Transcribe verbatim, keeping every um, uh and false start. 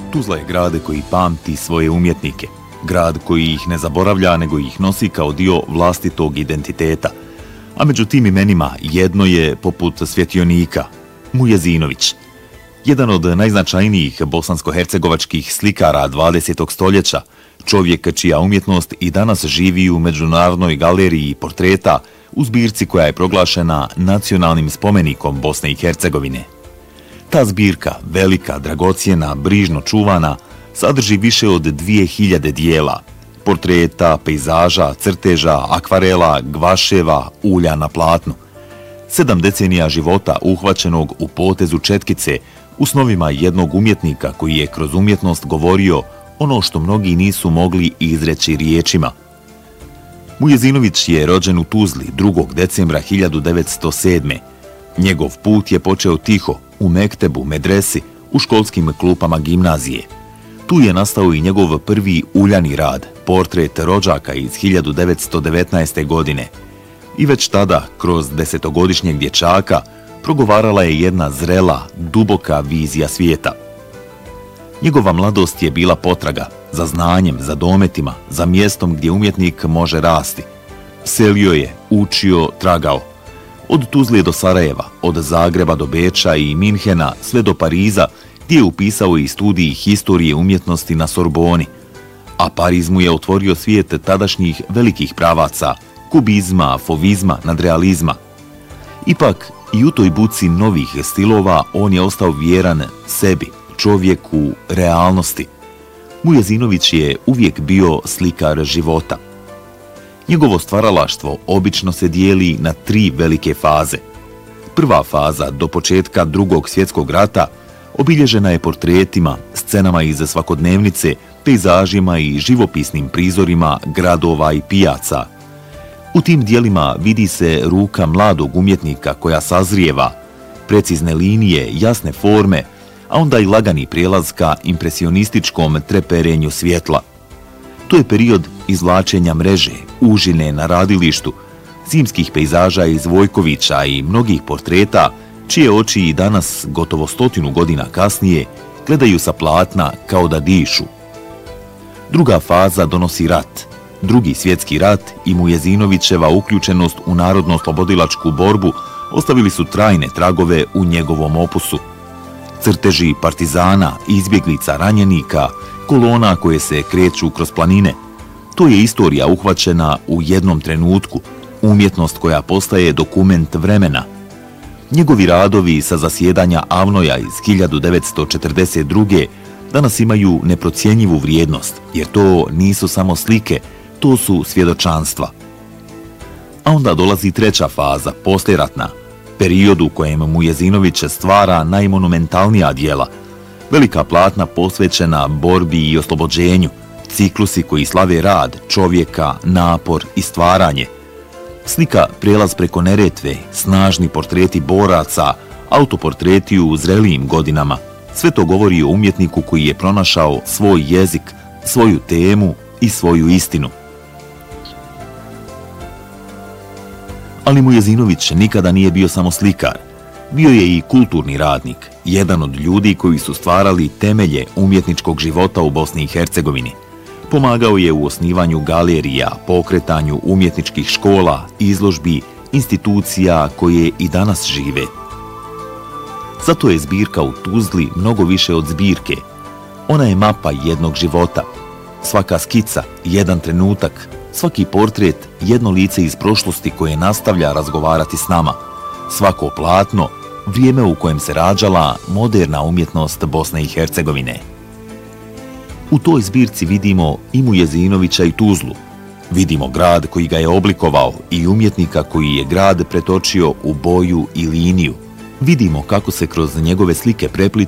Tuzla je grad koji pamti svoje umjetnike. Grad koji ih ne zaboravlja, nego ih nosi kao dio vlastitog identiteta. A među tim imenima jedno je, poput svjetionika, Mujezinović. Jedan od najznačajnijih bosansko-hercegovačkih slikara dvadesetog stoljeća, čovjek čija umjetnost i danas živi u Međunarodnoj galeriji portreta u zbirci koja je proglašena nacionalnim spomenikom Bosne i Hercegovine. Ta zbirka, velika, dragocjena, brižno čuvana, sadrži više od dvije hiljade dijela, portreta, pejzaža, crteža, akvarela, gvaševa, ulja na platnu. Sedam decenija života uhvaćenog u potezu četkice u snovima jednog umjetnika koji je kroz umjetnost govorio ono što mnogi nisu mogli izreći riječima. Mujezinović je rođen u Tuzli drugog decembra hiljadu devetsto sedme. Njegov put je počeo tiho, u mektebu, medresi, u školskim klupama gimnazije. Tu je nastao i njegov prvi uljani rad, portret rođaka iz hiljadu devetsto devetnaeste. godine. I već tada, kroz desetogodišnjeg dječaka, progovarala je jedna zrela, duboka vizija svijeta. Njegova mladost je bila potraga za znanjem, za dometima, za mjestom gdje umjetnik može rasti. Selio je, učio, tragao. Od Tuzle do Sarajeva, od Zagreba do Beča i Minhena sve do Pariza, gdje je upisao i studij historije umjetnosti na Sorboni. A Pariz mu je otvorio svijet tadašnjih velikih pravaca, kubizma, fovizma, nadrealizma. Ipak, i u toj buci novih stilova on je ostao vjeran sebi, čovjeku, realnosti. Mujezinović je uvijek bio slikar života. Njegovo stvaralaštvo obično se dijeli na tri velike faze. Prva faza, do početka Drugog svjetskog rata, obilježena je portretima, scenama iz svakodnevnice, pejzažima i živopisnim prizorima gradova i pijaca. U tim dijelima vidi se ruka mladog umjetnika koja sazrijeva, precizne linije, jasne forme, a onda i lagani prijelaz ka impresionističkom treperenju svjetla. To je period izvlačenja mreže, užine na radilištu, zimskih pejzaža iz Vojkovića i mnogih portreta, čije oči i danas, gotovo stotinu godina kasnije, gledaju sa platna kao da dišu. Druga faza donosi rat. Drugi svjetski rat i Mujezinovićeva uključenost u narodno-slobodilačku borbu ostavili su trajne tragove u njegovom opusu. Crteži partizana, izbjeglica, ranjenika, kolona koje se kreću kroz planine. To je istorija uhvaćena u jednom trenutku, umjetnost koja postaje dokument vremena. Njegovi radovi sa zasjedanja Avnoja iz hiljadu devetsto četrdeset druge. danas imaju neprocjenjivu vrijednost, jer to nisu samo slike, to su svjedočanstva. A onda dolazi treća faza, poslijeratna, period u kojem Mujezinović stvara najmonumentalnija dijela, velika platna posvećena borbi i oslobođenju, ciklusi koji slave rad, čovjeka, napor i stvaranje. Slika Prijelaz preko Neretve, snažni portreti boraca, autoportreti u zrelijim godinama. Sve to govori o umjetniku koji je pronašao svoj jezik, svoju temu i svoju istinu. Ali Mujezinović nikada nije bio samo slikar. Bio je i kulturni radnik, jedan od ljudi koji su stvarali temelje umjetničkog života u Bosni i Hercegovini. Pomagao je u osnivanju galerija, pokretanju umjetničkih škola, izložbi, institucija koje i danas žive. Zato je zbirka u Tuzli mnogo više od zbirke. Ona je mapa jednog života. Svaka skica, jedan trenutak, svaki portret, jedno lice iz prošlosti koje nastavlja razgovarati s nama. Svako platno, vrijeme u kojem se rađala moderna umjetnost Bosne i Hercegovine. U toj zbirci vidimo i Mujezinovića i Tuzlu. Vidimo grad koji ga je oblikovao i umjetnika koji je grad pretočio u boju i liniju. Vidimo kako se kroz njegove slike prepliću